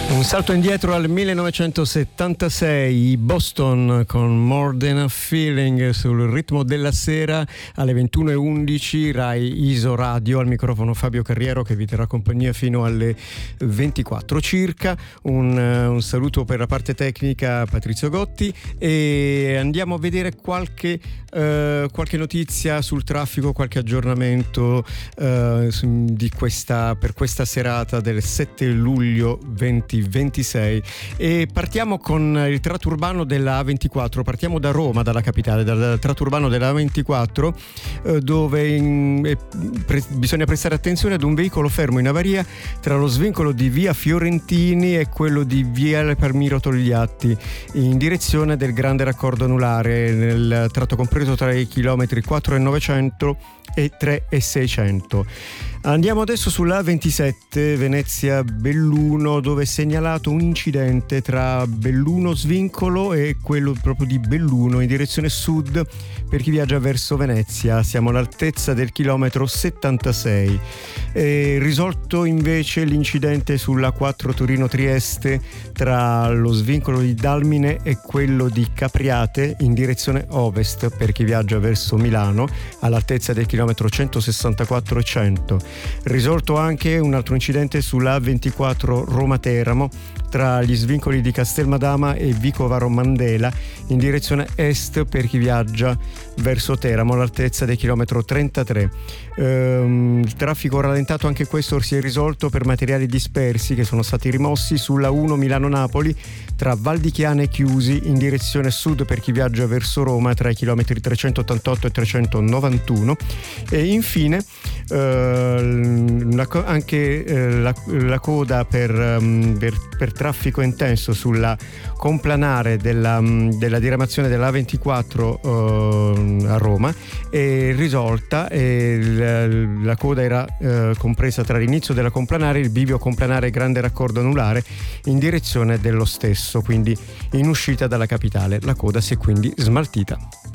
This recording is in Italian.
Un salto indietro al 1976, Boston con More Than a Feeling sul ritmo della sera alle 21:11, Rai Iso Radio, al microfono Fabio Carriero che vi terrà compagnia fino alle 24 circa. Un saluto per la parte tecnica Patrizio Gotti e andiamo a vedere qualche notizia sul traffico, qualche aggiornamento per questa serata del 7 luglio 2026 e partiamo con il tratto urbano della A24. Partiamo da Roma, dalla capitale, dal tratto urbano della A24 dove bisogna prestare attenzione ad un veicolo fermo in avaria tra lo svincolo di via Fiorentini e quello di via Palmiro Togliatti in direzione del grande raccordo anulare nel tratto compreso tra i chilometri 4,900 e 3,600. Andiamo adesso sulla A27 Venezia-Belluno, dove è segnalato un incidente tra Belluno Svincolo e quello proprio di Belluno in direzione sud per chi viaggia verso Venezia. Siamo all'altezza del chilometro 76. Risolto invece l'incidente sulla 4 Torino-Trieste tra lo svincolo di Dalmine e quello di Capriate in direzione ovest per chi viaggia verso Milano all'altezza del chilometro 164,100. Risolto anche un altro incidente sulla A24 Roma-Teramo tra gli svincoli di Castelmadama e Vicovaro Mandela in direzione est per chi viaggia verso Teramo all'altezza del chilometro 33. Il traffico rallentato anche questo si è risolto per materiali dispersi che sono stati rimossi sulla 1 Milano-Napoli tra Val di Chiana e Chiusi in direzione sud per chi viaggia verso Roma tra i chilometri 388 e 391 e infine la coda per traffico intenso sulla complanare della diramazione della A24 a Roma è risolta e la coda era compresa tra l'inizio della complanare e il bivio complanare grande raccordo anulare in direzione dello stesso, quindi in uscita dalla capitale. La coda si è quindi smaltita.